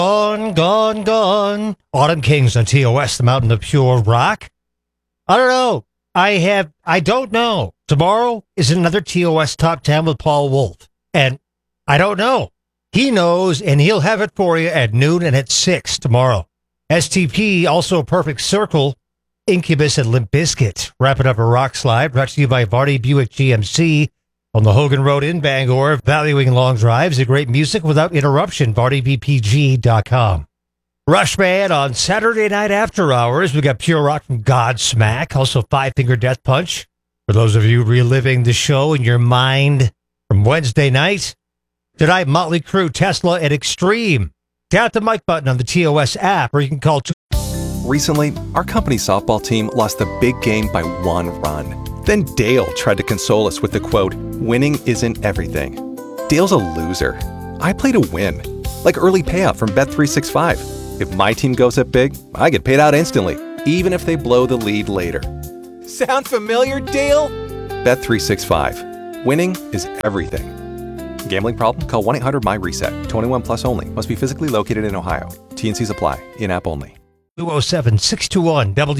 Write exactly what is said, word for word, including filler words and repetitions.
Gone, gone, gone. Autumn Kings on T O S, the mountain of pure rock. I don't know. I have, I don't know. Tomorrow is another T O S Top ten with Paul Wolf. And I don't know. He knows, and he'll have it for you at noon and at six tomorrow. S T P, also a Perfect Circle. Incubus and Limp Bizkit. Wrapping up a rock slide, brought to you by Vardy Buick G M C on the Hogan Road in Bangor. Valuing long drives and great music without interruption. Vardy B P G dot com. Rush Band on Saturday night after hours. We got Pure Rock from Godsmack. Also Five Finger Death Punch. For those of you reliving the show in your mind from Wednesday night. Tonight, Motley Crue, Tesla, and Extreme. Tap the mic button on the T O S app, or you can call two. Recently, our company softball team lost the big game by one run. Then Dale tried to console us with the quote, "Winning isn't everything." Dale's a loser. I play to win. Like early payout from Bet three sixty-five. If my team goes up big, I get paid out instantly, even if they blow the lead later. Sound familiar, Dale? Bet three sixty-five. Winning is everything. Gambling problem? Call one eight hundred my reset. twenty-one plus only. Must be physically located in Ohio. T and C's apply. In-app only. two oh seven, six two one, W